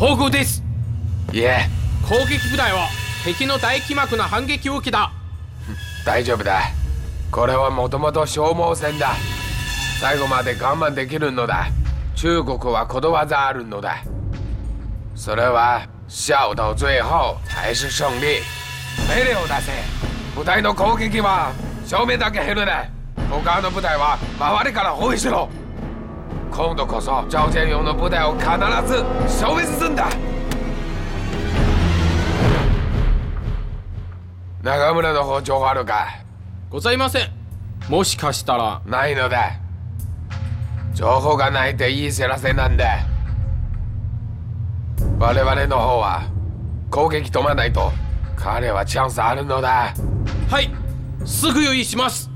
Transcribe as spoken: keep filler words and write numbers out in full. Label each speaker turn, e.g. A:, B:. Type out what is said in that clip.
A: 報告です。
B: いえ、
A: 攻撃部隊は敵の大気幕の反撃を受けた。
B: 大丈夫だ。これはもともと消耗戦だ。最後まで我慢できるのだ。中国はことわざあるのだ。それは笑到最後才是勝利。命令を出せ。部隊の攻撃は正面だけ減るね。他の部隊は周りから包囲しろ。今度こそ朝鮮用の部隊を必ず消滅するんだ。中村の方情報あるか？
A: ございません。もしかしたら。
B: ないのだ。情報がないっていい知らせなんだ。我々の方は攻撃止まないと彼はチャンスあるのだ。
A: はい、すぐ用意します。